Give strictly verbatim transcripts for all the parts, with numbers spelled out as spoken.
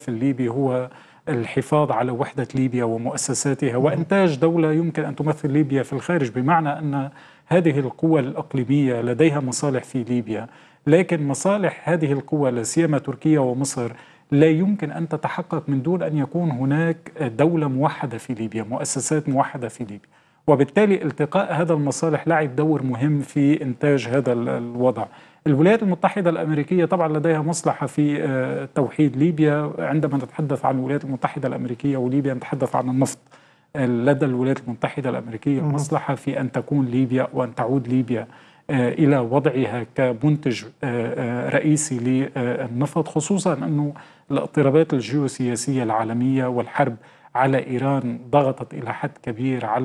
الليبي هو الحفاظ على وحدة ليبيا ومؤسساتها وإنتاج دولة يمكن أن تمثل ليبيا في الخارج، بمعنى أن هذه القوى الإقليمية لديها مصالح في ليبيا، لكن مصالح هذه القوى لا سيما تركيا ومصر لا يمكن أن تتحقق من دون أن يكون هناك دولة موحدة في ليبيا، مؤسسات موحدة في ليبيا. وبالتالي التقاء هذا المصالح لعب دور مهم في إنتاج هذا الوضع. الولايات المتحدة الأمريكية طبعا لديها مصلحة في توحيد ليبيا. عندما نتحدث عن الولايات المتحدة الأمريكية وليبيا نتحدث عن النفط. لدى الولايات المتحدة الأمريكية مصلحة في أن تكون ليبيا وأن تعود ليبيا إلى وضعها كمنتج رئيسي للنفط، خصوصا أنه الاضطرابات الجيوسياسية العالمية والحرب على إيران ضغطت إلى حد كبير على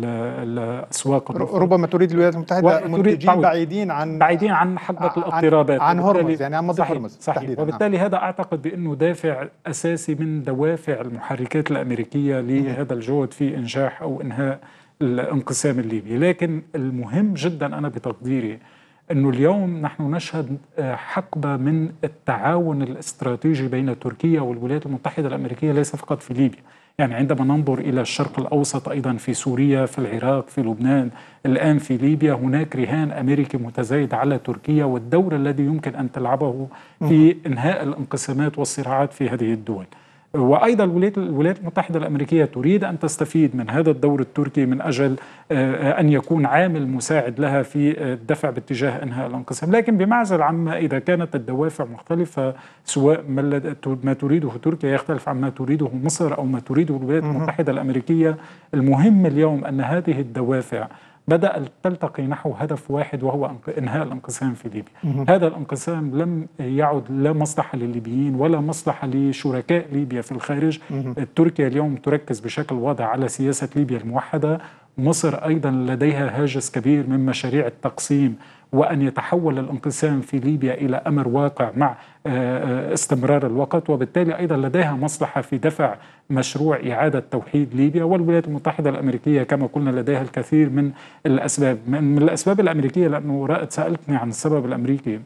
الأسواق. ربما تريد الولايات المتحدة منتجين بعيدين عن بعيدين عن حقبة الاضطرابات، عن هرمز، يعني عن منطقة هرمز صحيح. وبالتالي هذا أعتقد بأنه دافع أساسي من دوافع المحركات الأمريكية لهذا الجهد في إنجاح أو إنهاء الانقسام الليبي. لكن المهم جدا أنا بتقديري أنه اليوم نحن نشهد حقبة من التعاون الاستراتيجي بين تركيا والولايات المتحدة الأمريكية، ليس فقط في ليبيا. يعني عندما ننظر إلى الشرق الأوسط أيضا، في سوريا، في العراق، في لبنان، الآن في ليبيا، هناك رهان أمريكي متزايد على تركيا والدور الذي يمكن أن تلعبه في إنهاء الانقسامات والصراعات في هذه الدول. وأيضا الولايات المتحدة الأمريكية تريد أن تستفيد من هذا الدور التركي من أجل أن يكون عامل مساعد لها في الدفع باتجاه إنهاء الانقسام. لكن بمعزل عما إذا كانت الدوافع مختلفة، سواء ما تريده تركيا يختلف عما تريده مصر أو ما تريده الولايات المتحدة الأمريكية، المهم اليوم أن هذه الدوافع بدأت تلتقي نحو هدف واحد، وهو إنهاء الانقسام في ليبيا. هذا الانقسام لم يعد لا مصلحة للليبيين ولا مصلحة لشركاء ليبيا في الخارج. تركيا اليوم تركز بشكل واضح على سياسة ليبيا الموحدة. مصر أيضا لديها هاجس كبير من مشاريع التقسيم، وأن يتحول الانقسام في ليبيا إلى أمر واقع مع استمرار الوقت. وبالتالي أيضا لديها مصلحة في دفع مشروع إعادة توحيد ليبيا. والولايات المتحدة الأمريكية كما قلنا لديها الكثير من الأسباب. من الأسباب الأمريكية، لأنه رائد سألتني عن السبب الأمريكي،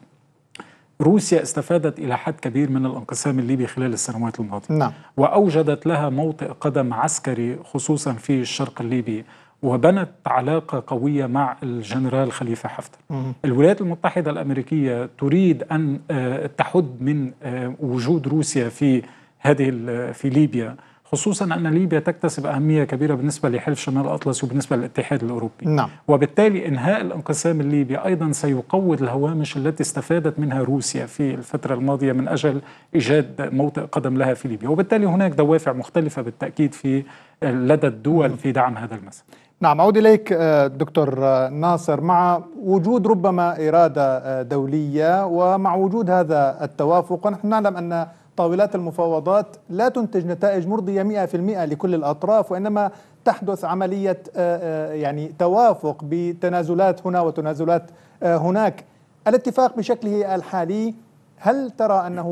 روسيا استفادت إلى حد كبير من الانقسام الليبي خلال السنوات الماضية. نعم. وأوجدت لها موطئ قدم عسكري خصوصا في الشرق الليبي، وبنت علاقة قوية مع الجنرال خليفة حفتر. الولايات المتحدة الأمريكية تريد أن تحد من وجود روسيا في هذه في ليبيا، خصوصا أن ليبيا تكتسب أهمية كبيرة بالنسبة لحلف شمال الأطلس وبالنسبة للاتحاد الأوروبي. نعم. وبالتالي إنهاء الانقسام الليبي أيضا سيقوض الهوامش التي استفادت منها روسيا في الفترة الماضية من أجل إيجاد موطئ قدم لها في ليبيا. وبالتالي هناك دوافع مختلفة بالتأكيد في لدى الدول في دعم هذا المسار. نعم، أعود إليك دكتور ناصر. مع وجود ربما إرادة دولية ومع وجود هذا التوافق، ونحن نعلم أن طاولات المفاوضات لا تنتج نتائج مرضية مئة في المئة لكل الأطراف، وإنما تحدث عملية يعني توافق بتنازلات هنا وتنازلات هناك. الاتفاق بشكله الحالي هل ترى أنه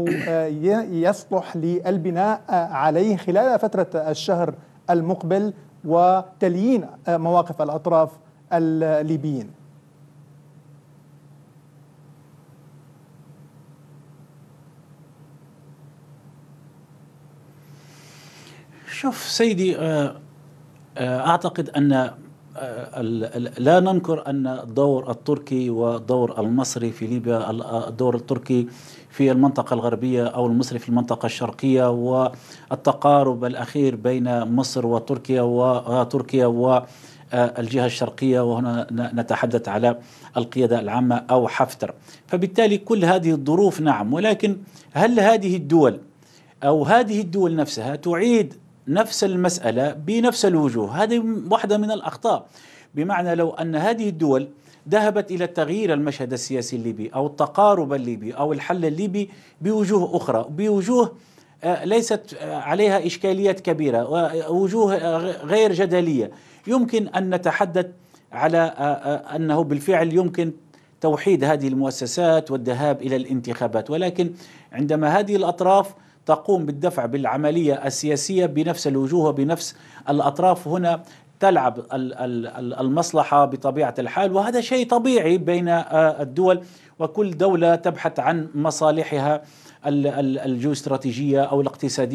يصلح للبناء عليه خلال فترة الشهر المقبل وتليين مواقف الأطراف الليبيين؟ شوف سيدي، أعتقد أن لا ننكر أن الدور التركي والدور المصري في ليبيا، الدور التركي في المنطقة الغربية أو المصري في المنطقة الشرقية، والتقارب الأخير بين مصر وتركيا وتركيا والجهة الشرقية، وهنا نتحدث على القيادة العامة أو حفتر. فبالتالي كل هذه الظروف نعم، ولكن هل هذه الدول أو هذه الدول نفسها تعيد نفس المسألة بنفس الوجوه؟ هذه واحدة من الأخطاء. بمعنى لو أن هذه الدول ذهبت إلى تغيير المشهد السياسي الليبي أو التقارب الليبي أو الحل الليبي بوجوه أخرى، بوجوه ليست عليها إشكاليات كبيرة ووجوه غير جدلية، يمكن أن نتحدث على أنه بالفعل يمكن توحيد هذه المؤسسات والذهاب إلى الانتخابات. ولكن عندما هذه الأطراف تقوم بالدفع بالعملية السياسية بنفس الوجوه وبنفس الأطراف، هنا تلعب المصلحة بطبيعة الحال، وهذا شيء طبيعي بين الدول، وكل دولة تبحث عن مصالحها الجيوستراتيجية أو الاقتصادية.